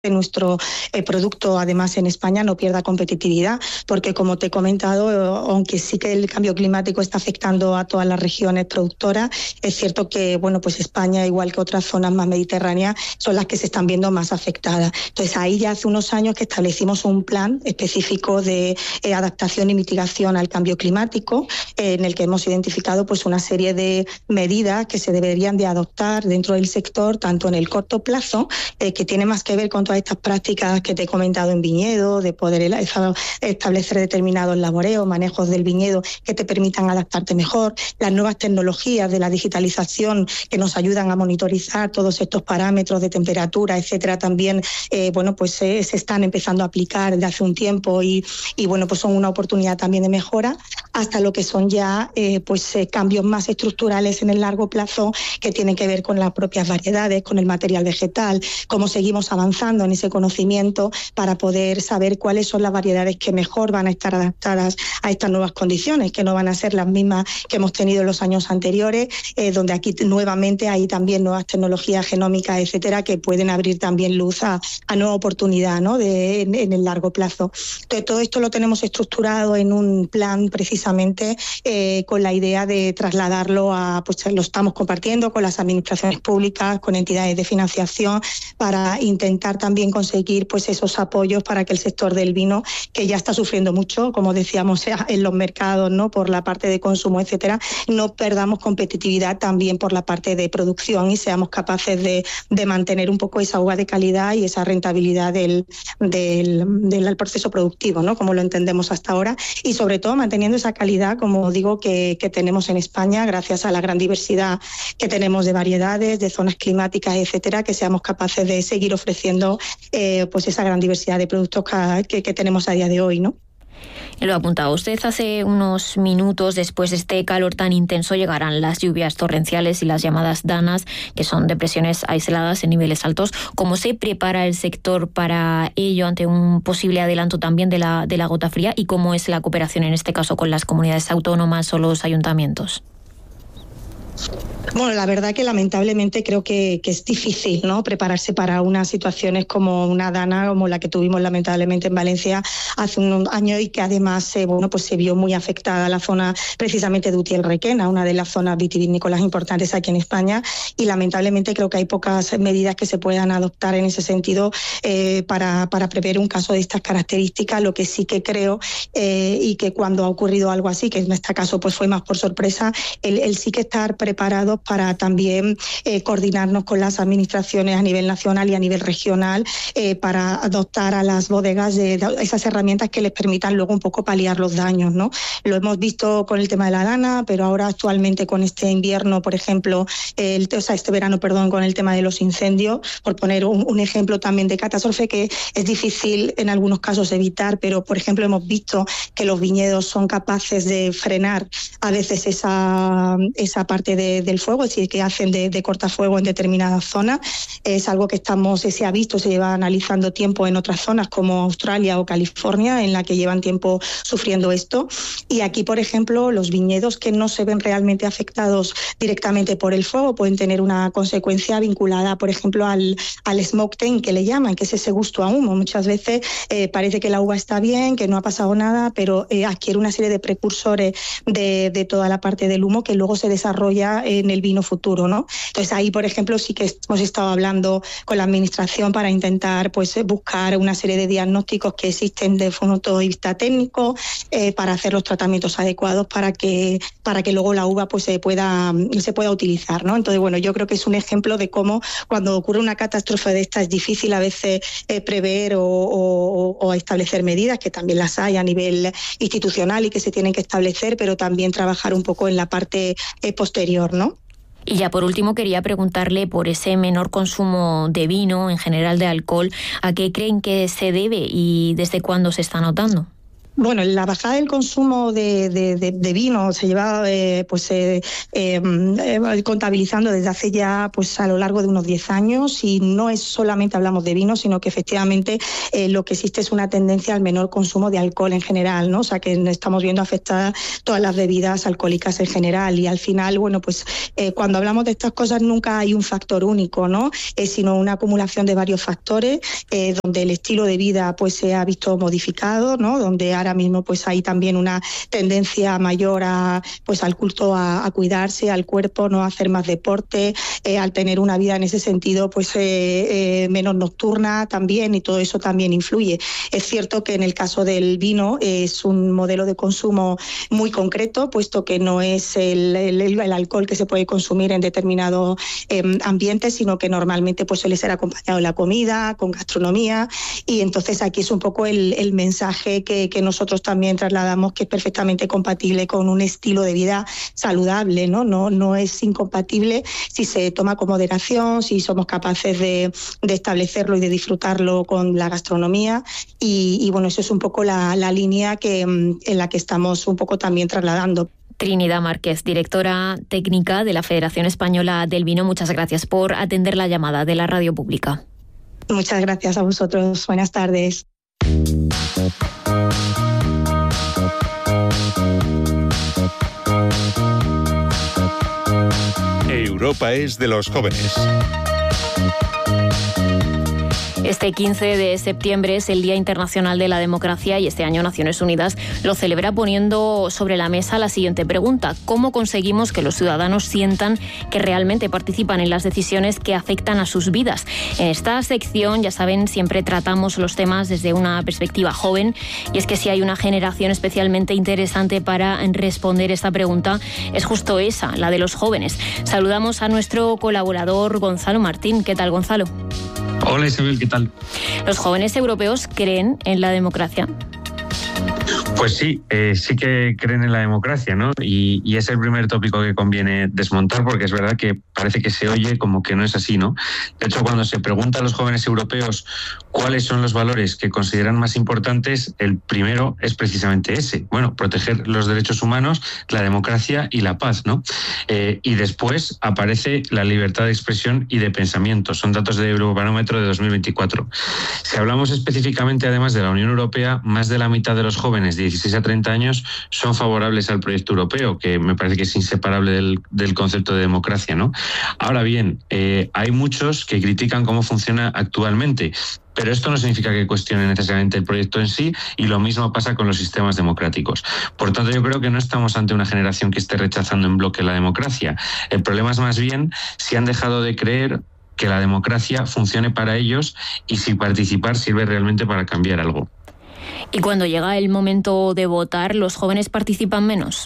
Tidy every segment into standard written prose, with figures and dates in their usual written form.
nuestro producto, además en España, no pierda competitividad, porque como te he comentado, aunque sí que el cambio climático está afectando a todas las regiones productoras, es cierto que pues España, igual que otras zonas más mediterráneas, son las que se están viendo más afectadas. Entonces ahí ya hace unos años que establecimos un plan específico de adaptación y mitigación al cambio climático, en el que hemos identificado una serie de medidas que se deberían de adoptar dentro del sector, tanto en el corto plazo, que tiene más que ver con todas estas prácticas que te he comentado en viñedo, de poder establecer determinados laboreos, manejos del viñedo que te permitan adaptarte mejor, las nuevas tecnologías de la digitalización que nos ayudan a monitorizar todos estos parámetros de temperatura, etcétera, también se están empezando a aplicar desde hace un tiempo y son una oportunidad también de mejora, hasta lo que son ya cambios más estructurales en el largo plazo que tienen que ver con las propias variedades, con el material vegetal, cómo seguimos avanzando en ese conocimiento para poder saber cuáles son las variedades que mejor van a estar adaptadas a estas nuevas condiciones, que no van a ser las mismas que hemos tenido en los años anteriores, donde aquí nuevamente hay también nuevas tecnologías genómicas, etcétera, que pueden abrir también luz a nueva oportunidad, ¿no?, en el largo plazo. Entonces, todo esto lo tenemos estructurado en un plan precisamente con la idea de trasladarlo lo estamos compartiendo con las administraciones públicas, con entidades de financiación, para intentar también conseguir esos apoyos para que el sector del vino, que ya está sufriendo mucho, como decíamos, en los mercados, ¿no?, por la parte de consumo, etcétera, no perdamos competitividad también por la parte de producción y seamos capaces de mantener un poco esa uva de calidad y esa rentabilidad del proceso productivo, ¿no?, como lo entendemos hasta ahora, y sobre todo manteniendo esa calidad, como digo, que tenemos en España, gracias a la gran diversidad que tenemos de variedades, de zonas climáticas, etcétera, que seamos capaces de seguir ofreciendo esa gran diversidad de productos que tenemos a día de hoy, ¿no? Lo ha apuntado usted hace unos minutos. Después de este calor tan intenso llegarán las lluvias torrenciales y las llamadas danas, que son depresiones aisladas en niveles altos. ¿Cómo se prepara el sector para ello ante un posible adelanto también de la gota fría? ¿Y cómo es la cooperación en este caso con las comunidades autónomas o los ayuntamientos? Bueno, la verdad que lamentablemente creo que es difícil, ¿no?, prepararse para unas situaciones como una dana, como la que tuvimos lamentablemente en Valencia hace unos años, y que además se vio muy afectada la zona precisamente de Utiel-Requena, una de las zonas vitivinícolas importantes aquí en España, y lamentablemente creo que hay pocas medidas que se puedan adoptar en ese sentido para prever un caso de estas características. Lo que sí que creo, y que cuando ha ocurrido algo así, que en este caso fue más por sorpresa, el sí que estar preparados para también coordinarnos con las administraciones a nivel nacional y a nivel regional para adoptar a las bodegas de esas herramientas que les permitan luego un poco paliar los daños, ¿no? Lo hemos visto con el tema de la dana, pero ahora actualmente con este invierno, por ejemplo, este verano, con el tema de los incendios, por poner un ejemplo también de catástrofe que es difícil en algunos casos evitar, pero por ejemplo hemos visto que los viñedos son capaces de frenar a veces esa parte del fuego, es decir, que hacen de cortafuego en determinadas zonas. Es algo que se ha visto, se lleva analizando tiempo en otras zonas como Australia o California, en la que llevan tiempo sufriendo esto. Y aquí, por ejemplo, los viñedos que no se ven realmente afectados directamente por el fuego pueden tener una consecuencia vinculada, por ejemplo, al smoke taint, que le llaman, que es ese gusto a humo. Muchas veces parece que la uva está bien, que no ha pasado nada, pero adquiere una serie de precursores de toda la parte del humo que luego se desarrolla en el vino futuro, ¿no? Entonces ahí, por ejemplo, sí que hemos estado hablando con la administración para intentar buscar una serie de diagnósticos que existen de punto de vista técnico para hacer los tratamientos adecuados para que luego la uva se pueda utilizar, ¿no? Entonces, bueno, yo creo que es un ejemplo de cómo cuando ocurre una catástrofe de esta es difícil a veces prever o establecer medidas, que también las hay a nivel institucional y que se tienen que establecer, pero también trabajar un poco en la parte posterior, ¿no? Y ya por último quería preguntarle por ese menor consumo de vino, en general de alcohol, ¿a qué creen que se debe y desde cuándo se está notando? Bueno, la bajada del consumo de vino se lleva contabilizando desde hace ya a lo largo de unos 10 años, y no es solamente hablamos de vino, sino que efectivamente lo que existe es una tendencia al menor consumo de alcohol en general, ¿no? O sea, que estamos viendo afectadas todas las bebidas alcohólicas en general, y al final, cuando hablamos de estas cosas nunca hay un factor único, ¿no? Sino una acumulación de varios factores, donde el estilo de vida se ha visto modificado, ¿no? Donde ahora mismo hay también una tendencia mayor al culto a cuidarse, al cuerpo, no a hacer más deporte, al tener una vida en ese sentido menos nocturna también, y todo eso también influye. Es cierto que en el caso del vino es un modelo de consumo muy concreto, puesto que no es el alcohol que se puede consumir en determinados ambientes, sino que normalmente suele ser acompañado de la comida, con gastronomía, y entonces aquí es un poco el mensaje que nosotros también trasladamos, que es perfectamente compatible con un estilo de vida saludable, ¿no? No es incompatible si se toma con moderación, si somos capaces de establecerlo y de disfrutarlo con la gastronomía, y eso es un poco la línea en la que estamos un poco también trasladando. Trinidad Márquez, directora técnica de la Federación Española del Vino, muchas gracias por atender la llamada de la Radio Pública. Muchas gracias a vosotros. Buenas tardes. Europa es de los jóvenes. Este 15 de septiembre es el Día Internacional de la Democracia, y este año Naciones Unidas lo celebra poniendo sobre la mesa la siguiente pregunta: ¿cómo conseguimos que los ciudadanos sientan que realmente participan en las decisiones que afectan a sus vidas? En esta sección, ya saben, siempre tratamos los temas desde una perspectiva joven, y es que si hay una generación especialmente interesante para responder esta pregunta, es justo esa, la de los jóvenes. Saludamos a nuestro colaborador Gonzalo Martín. ¿Qué tal, Gonzalo? Hola Isabel, ¿qué tal? ¿Los jóvenes europeos creen en la democracia? Pues sí, sí que creen en la democracia, ¿no? Y es el primer tópico que conviene desmontar, porque es verdad que parece que se oye como que no es así, ¿no? De hecho, cuando se pregunta a los jóvenes europeos cuáles son los valores que consideran más importantes, el primero es precisamente ese. Bueno, proteger los derechos humanos, la democracia y la paz, ¿no? Y después aparece la libertad de expresión y de pensamiento. Son datos de Eurobarómetro de 2024. Si hablamos específicamente, además de la Unión Europea, más de la mitad de los jóvenes de 16 a 30 años son favorables al proyecto europeo, que me parece que es inseparable del concepto de democracia, ¿no? Ahora bien, hay muchos que critican cómo funciona actualmente, pero esto no significa que cuestionen necesariamente el proyecto en sí, y lo mismo pasa con los sistemas democráticos. Por tanto, yo creo que no estamos ante una generación que esté rechazando en bloque la democracia. El problema es más bien si han dejado de creer que la democracia funcione para ellos y si participar sirve realmente para cambiar algo. ¿Y cuando llega el momento de votar, los jóvenes participan menos?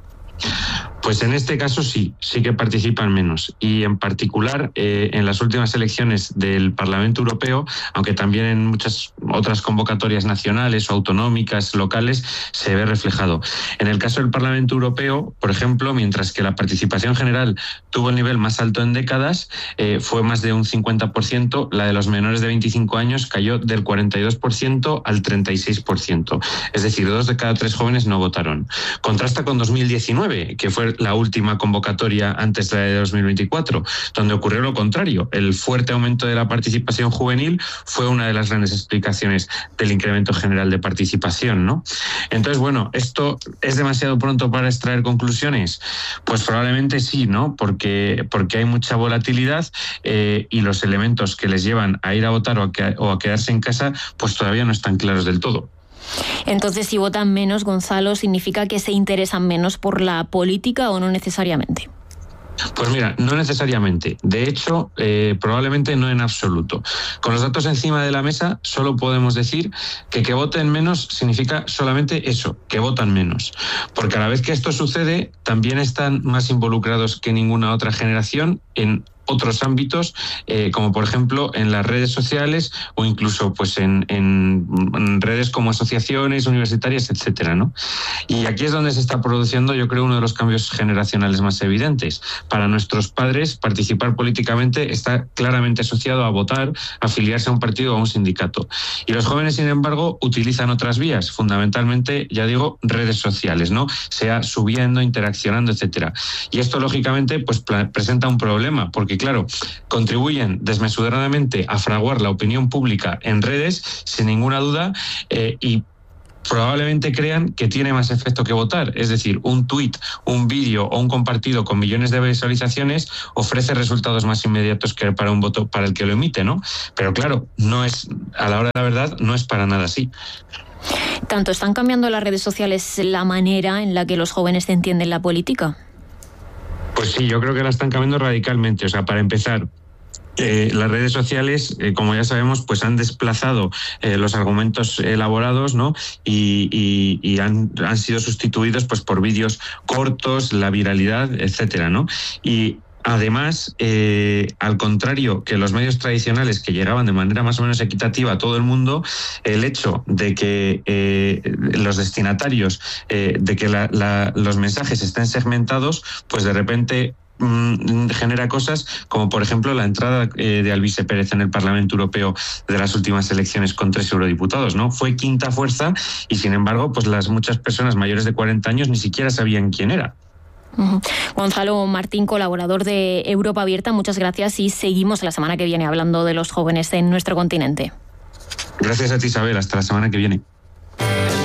Pues en este caso sí que participan menos, y en particular en las últimas elecciones del Parlamento Europeo, aunque también en muchas otras convocatorias nacionales o autonómicas, locales, se ve reflejado. En el caso del Parlamento Europeo, por ejemplo, mientras que la participación general tuvo el nivel más alto en décadas, fue más de un 50%, la de los menores de 25 años cayó del 42% al 36%. Es decir, 2 de cada 3 jóvenes no votaron. Contrasta con 2019, que fue la última convocatoria antes de la de 2024, donde ocurrió lo contrario. El fuerte aumento de la participación juvenil fue una de las grandes explicaciones del incremento general de participación, ¿no? Entonces, bueno, ¿esto es demasiado pronto para extraer conclusiones? Pues probablemente sí, ¿no? Porque hay mucha volatilidad y los elementos que les llevan a ir a votar o a quedarse en casa, pues todavía no están claros del todo. Entonces, si votan menos, Gonzalo, ¿significa que se interesan menos por la política o no necesariamente? Pues mira, no necesariamente. De hecho, probablemente no en absoluto. Con los datos encima de la mesa, solo podemos decir que voten menos significa solamente eso, que votan menos. Porque a la vez que esto sucede, también están más involucrados que ninguna otra generación en otros ámbitos, como por ejemplo en las redes sociales o incluso pues en redes como asociaciones universitarias, etcétera, ¿no? Y aquí es donde se está produciendo, yo creo, uno de los cambios generacionales más evidentes. Para nuestros padres, participar políticamente está claramente asociado a votar, afiliarse a un partido o a un sindicato. Y los jóvenes, sin embargo, utilizan otras vías, fundamentalmente, ya digo, redes sociales, ¿no? Sea subiendo, interaccionando, etcétera. Y esto, lógicamente, pues presenta un problema, porque claro, contribuyen desmesuradamente a fraguar la opinión pública en redes, sin ninguna duda, y probablemente crean que tiene más efecto que votar. Es decir, un tuit, un vídeo o un compartido con millones de visualizaciones ofrece resultados más inmediatos que para un voto para el que lo emite, ¿no? Pero claro, no es, a la hora de la verdad, no es para nada así. ¿Tanto están cambiando las redes sociales la manera en la que los jóvenes entienden la política? Pues sí, yo creo que la están cambiando radicalmente. O sea, para empezar, las redes sociales, como ya sabemos, pues han desplazado los argumentos elaborados, ¿no? Y han sido sustituidos pues por vídeos cortos, la viralidad, etcétera, ¿no? Y además, al contrario que los medios tradicionales que llegaban de manera más o menos equitativa a todo el mundo, el hecho de que los destinatarios, de que los mensajes estén segmentados, pues de repente genera cosas como, por ejemplo, la entrada de Alvise Pérez en el Parlamento Europeo de las últimas elecciones con 3 eurodiputados, ¿no? Fue quinta fuerza y, sin embargo, pues las muchas personas mayores de 40 años ni siquiera sabían quién era. Gonzalo Martín, colaborador de Europa Abierta, muchas gracias y seguimos la semana que viene hablando de los jóvenes en nuestro continente. Gracias a ti, Isabel. Hasta la semana que viene.